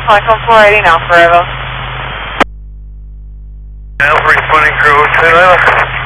Calling from 480 now, forever. Now, responding crew 2